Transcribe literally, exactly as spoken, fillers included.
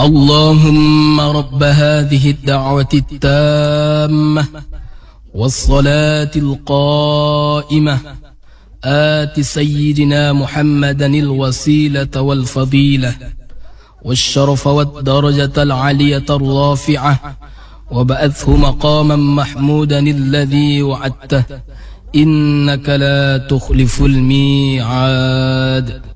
اللهم رب هذه الدعوة التامة والصلاة القائمة آت سيدنا محمدا الوسيلة والفضيلة والشرف والدرجة العلية الرافعة وبعثه مقاما محمودا الذي وعدته إنك لا تخلف الميعاد.